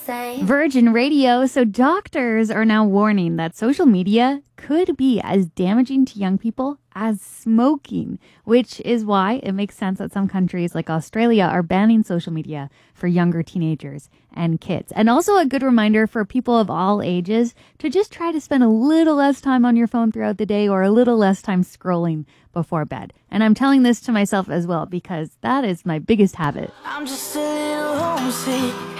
Virgin Radio. So doctors are now warning that social media could be as damaging to young people as smoking, which is why it makes sense that some countries like Australia are banning social media for younger teenagers and kids. And also a good reminder for people of all ages to just try to spend a little less time on your phone throughout the day or a little less time scrolling before bed. And I'm telling this to myself as well because that is my biggest habit. I'm just a little homesick.